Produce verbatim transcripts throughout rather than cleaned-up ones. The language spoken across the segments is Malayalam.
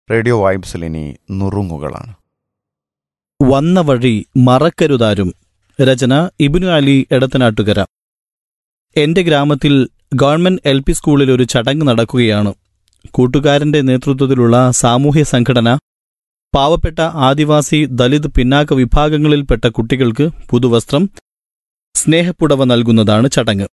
റേഡിയോ വൈബ്സിൽ ഇനി നുറുങ്ങുകളാണ്. വന്ന വഴി മറക്കരുതാരും. രചന ഇബ്നു അലി എടത്തനാട്ടുകര. എന്റെ ഗ്രാമത്തിൽ ഗവൺമെന്റ് എൽ പി സ്കൂളിൽ ഒരു ചടങ്ങ് നടക്കുകയാണ്. കൂട്ടുകാരന്റെ നേതൃത്വത്തിലുള്ള സാമൂഹ്യ സംഘടന പാവപ്പെട്ട ആദിവാസി ദലിത് പിന്നാക്ക വിഭാഗങ്ങളിൽപ്പെട്ട കുട്ടികൾക്ക് പുതുവസ്ത്രം, സ്നേഹപ്പുടവ നൽകുന്നതാണ് ചടങ്ങ്.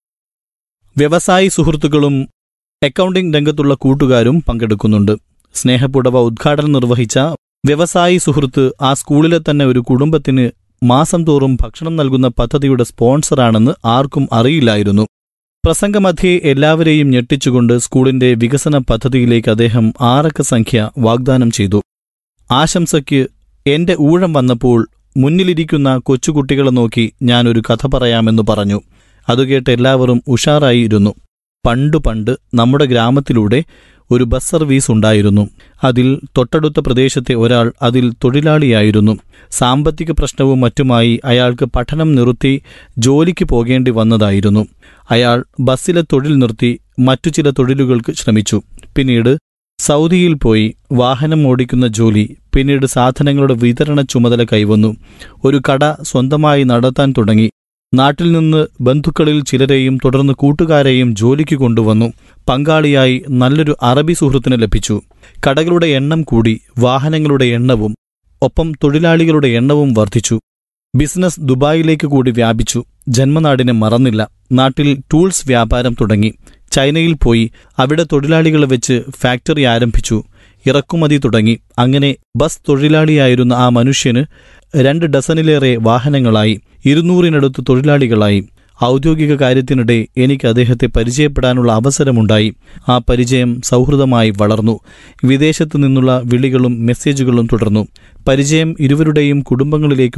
വ്യവസായി സുഹൃത്തുക്കളും അക്കൗണ്ടിംഗ് രംഗത്തുള്ള കൂട്ടുകാരും പങ്കെടുക്കുന്നുണ്ട്. സ്നേഹപ്പുടവ ഉദ്ഘാടനം നിർവഹിച്ച വ്യവസായി സുഹൃത്ത് ആ സ്കൂളിലെ തന്നെ ഒരു കുടുംബത്തിന് മാസം തോറും ഭക്ഷണം നൽകുന്ന പദ്ധതിയുടെ സ്പോൺസറാണെന്ന് ആർക്കും അറിയില്ലായിരുന്നു. പ്രസംഗമധ്യേ എല്ലാവരെയും ഞെട്ടിച്ചുകൊണ്ട് സ്കൂളിന്റെ വികസന പദ്ധതിയിലേക്ക് അദ്ദേഹം ആറക്ക സംഖ്യ വാഗ്ദാനം ചെയ്തു. ആശംസയ്ക്ക് എന്റെ ഊഴം വന്നപ്പോൾ മുന്നിലിരിക്കുന്ന കൊച്ചുകുട്ടികളെ നോക്കി ഞാനൊരു കഥ പറയാമെന്ന് പറഞ്ഞു. അതുകേട്ട് എല്ലാവരും ഉഷാറായിരുന്നു. പണ്ടു പണ്ട് നമ്മുടെ ഗ്രാമത്തിലൂടെ ഒരു ബസ് സർവീസ് ഉണ്ടായിരുന്നു. അതിൽ തൊട്ടടുത്ത പ്രദേശത്തെ ഒരാൾ അതിൽ തൊഴിലാളിയായിരുന്നു. സാമ്പത്തിക പ്രശ്നവും മറ്റുമായി അയാൾക്ക് പഠനം നിർത്തി ജോലിക്ക് പോകേണ്ടി വന്നതായിരുന്നു. അയാൾ ബസ്സിലെ തൊഴിൽ നിർത്തി മറ്റു ചില തൊഴിലുകൾക്ക് ശ്രമിച്ചു. പിന്നീട് സൗദിയിൽ പോയി വാഹനം ഓടിക്കുന്ന ജോലി, പിന്നീട് സാധനങ്ങളുടെ വിതരണ ചുമതല കൈവന്നു. ഒരു കട സ്വന്തമായി നടത്താൻ തുടങ്ങി. നാട്ടിൽ നിന്ന് ബന്ധുക്കളിൽ ചിലരെയും തുടർന്ന് കൂട്ടുകാരെയും ജോലിക്ക് കൊണ്ടുവന്നു. പങ്കാളിയായി നല്ലൊരു അറബി സുഹൃത്തിനെ ലഭിച്ചു. കടകളുടെ എണ്ണം കൂടി, വാഹനങ്ങളുടെ എണ്ണവും ഒപ്പം തൊഴിലാളികളുടെ എണ്ണവും വർദ്ധിച്ചു. ബിസിനസ് ദുബായിലേക്ക് കൂടി വ്യാപിച്ചു. ജന്മനാടിനെ മറന്നില്ല. നാട്ടിൽ ടൂൾസ് വ്യാപാരം തുടങ്ങി. ചൈനയിൽ പോയി അവിടെ തൊഴിലാളികളെ വെച്ച് ഫാക്ടറി ആരംഭിച്ചു. ഇറക്കുമതി തുടങ്ങി. അങ്ങനെ ബസ് തൊഴിലാളിയായിരുന്ന ആ മനുഷ്യന് രണ്ട് ഡസനിലേറെ വാഹനങ്ങളായി, ഇരുന്നൂറിനടുത്ത് തൊഴിലാളികളായി. ഔദ്യോഗിക കാര്യത്തിനിടെ എനിക്ക് അദ്ദേഹത്തെ പരിചയപ്പെടാനുള്ള അവസരമുണ്ടായി. ആ പരിചയം സൗഹൃദമായി വളർന്നു. വിദേശത്തു നിന്നുള്ള വിളികളും മെസ്സേജുകളും തുടർന്നു. പരിചയം ഇരുവരുടെയും കുടുംബങ്ങളിലേക്കും